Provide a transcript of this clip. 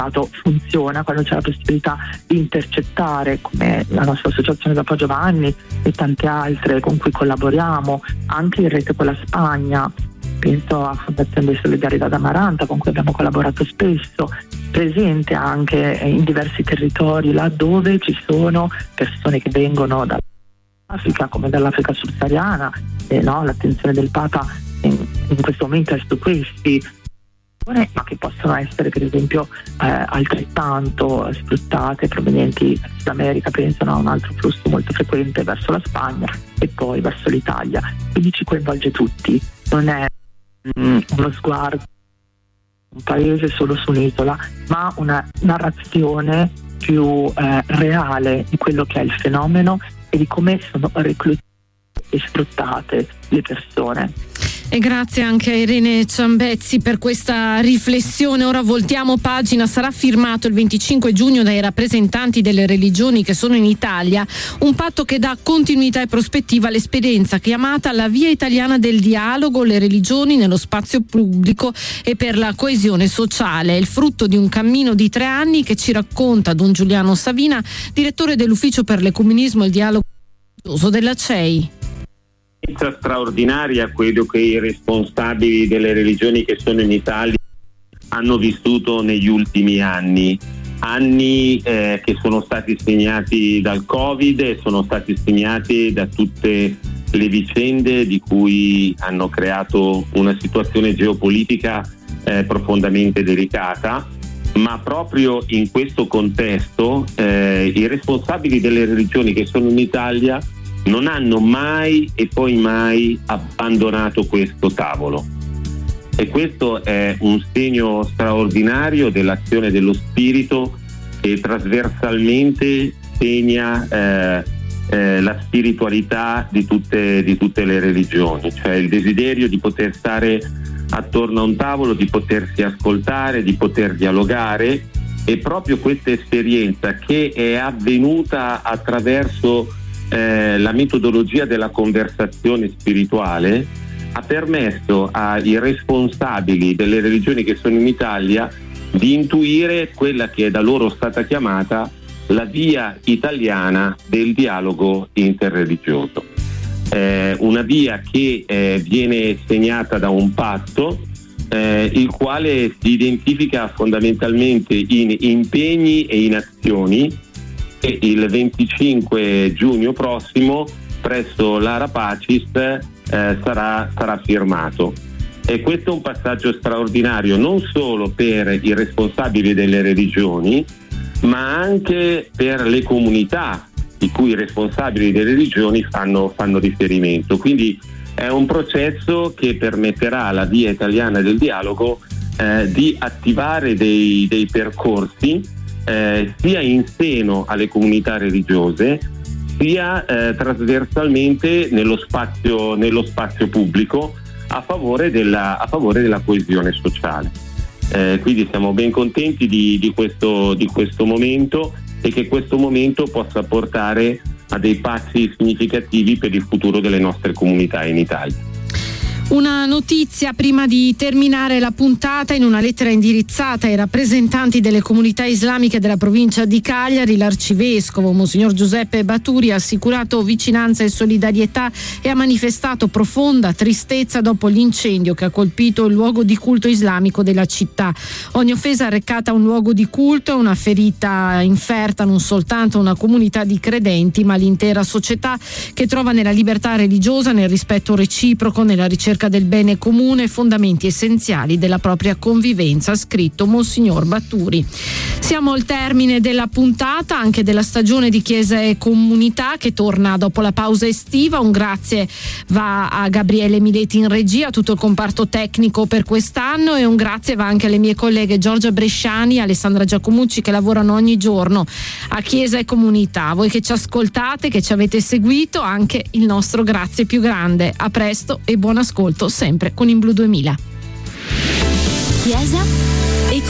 funziona, quando c'è la possibilità di intercettare, come la nostra associazione da Poggio Vanni e tante altre con cui collaboriamo, anche in rete con la Spagna. Penso a Fondazione di Solidarietà d'Amaranta, con cui abbiamo collaborato spesso, presente anche in diversi territori laddove ci sono persone che vengono dall'Africa, come dall'Africa subsahariana, l'attenzione del Papa in questo momento è su questi, ma che possono essere per esempio altrettanto sfruttate provenienti da Sud America. Pensano a un altro flusso molto frequente verso la Spagna e poi verso l'Italia, quindi ci coinvolge tutti, non è uno sguardo un paese solo su un'isola, ma una narrazione più reale di quello che è il fenomeno e di come sono reclutate e sfruttate le persone. E grazie anche a Irene Ciambezzi per questa riflessione. Ora voltiamo pagina. Sarà firmato il 25 giugno dai rappresentanti delle religioni che sono in Italia un patto che dà continuità e prospettiva all'esperienza chiamata la Via Italiana del Dialogo, le religioni nello spazio pubblico e per la coesione sociale. È il frutto di un cammino di 3 anni che ci racconta Don Giuliano Savina, direttore dell'Ufficio per l'Ecumenismo e il Dialogo della CEI. Straordinaria quello che i responsabili delle religioni che sono in Italia hanno vissuto negli ultimi anni che sono stati segnati dal Covid e sono stati segnati da tutte le vicende di cui hanno creato una situazione geopolitica profondamente delicata. Ma proprio in questo contesto i responsabili delle religioni che sono in Italia non hanno mai e poi mai abbandonato questo tavolo, e questo è un segno straordinario dell'azione dello Spirito che trasversalmente segna la spiritualità di tutte le religioni, cioè il desiderio di poter stare attorno a un tavolo, di potersi ascoltare, di poter dialogare. E proprio questa esperienza, che è avvenuta attraverso la metodologia della conversazione spirituale, ha permesso ai responsabili delle religioni che sono in Italia di intuire quella che è da loro stata chiamata la via italiana del dialogo interreligioso. Una via che viene segnata da un patto il quale si identifica fondamentalmente in impegni e in azioni, e il 25 giugno prossimo presso l'Ara Pacis sarà firmato. E questo è un passaggio straordinario non solo per i responsabili delle religioni, ma anche per le comunità di cui i responsabili delle religioni fanno riferimento. Quindi è un processo che permetterà alla Via Italiana del Dialogo di attivare dei percorsi sia in seno alle comunità religiose, sia trasversalmente nello spazio pubblico a favore della coesione sociale. Quindi siamo ben contenti di questo momento, e che questo momento possa portare a dei passi significativi per il futuro delle nostre comunità in Italia. Una notizia prima di terminare la puntata: in una lettera indirizzata ai rappresentanti delle comunità islamiche della provincia di Cagliari, l'arcivescovo Monsignor Giuseppe Baturi ha assicurato vicinanza e solidarietà e ha manifestato profonda tristezza dopo l'incendio che ha colpito il luogo di culto islamico della città. Ogni offesa arrecata a un luogo di culto è una ferita inferta non soltanto a una comunità di credenti, ma all'intera società, che trova nella libertà religiosa, nel rispetto reciproco, nella ricerca del bene comune fondamenti essenziali della propria convivenza, ha scritto Monsignor Baturi. Siamo al termine della puntata, anche della stagione di Chiesa e Comunità, che torna dopo la pausa estiva. Un grazie va a Gabriele Mileti in regia, a tutto il comparto tecnico per quest'anno, e un grazie va anche alle mie colleghe Giorgia Bresciani e Alessandra Giacomucci, che lavorano ogni giorno a Chiesa e Comunità. A voi che ci ascoltate, che ci avete seguito, anche il nostro grazie più grande. A presto e buon ascolto sempre con In Blu 2000. Chiesa